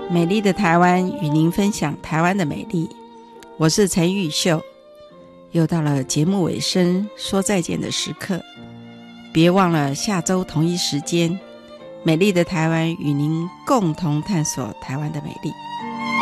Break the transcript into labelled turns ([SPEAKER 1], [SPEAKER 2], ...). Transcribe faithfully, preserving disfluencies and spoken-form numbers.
[SPEAKER 1] 美丽的台湾与您分享台湾的美丽，我是陈玉秀。又到了节目尾声说再见的时刻，别忘了下周同一时间，美丽的台湾与您共同探索台湾的美丽。